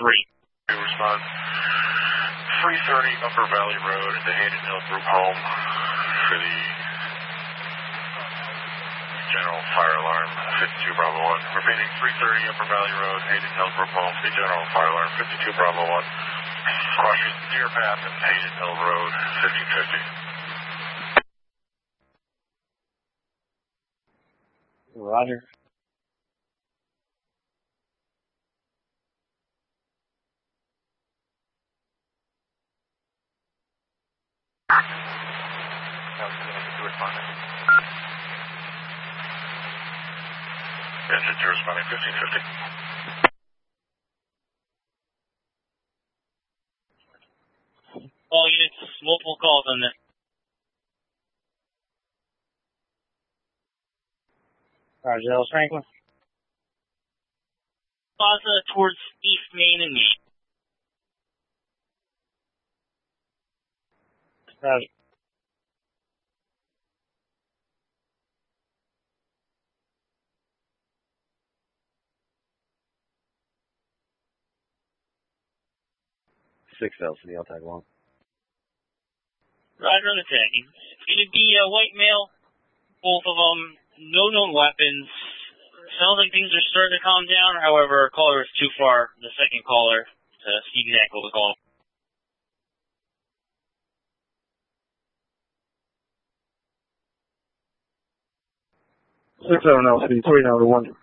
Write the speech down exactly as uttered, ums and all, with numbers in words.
three. Respond. three thirty Upper Valley Road at the Hayden Hill Group Home for the general fire alarm, fifty-two Bravo one. Repeating, three thirty Upper Valley Road, Hayden Hill Group Home, the general fire alarm, fifty-two Bravo one. Crossing Deer Path and Hayden Hill Road, fifteen fifty. Roger. Engine two responding, fifteen fifty. All units, multiple calls on this. Roger, Ellis Franklin. Plaza towards East Main and Main. Roger. Six L, City, I'll tag along. Roger on the tagging. It's going to be a white male, both of them, no known weapons. Sounds like things are starting to calm down, however, caller is too far, the second caller, to see exactly what the call. six seven L, City, three nine one.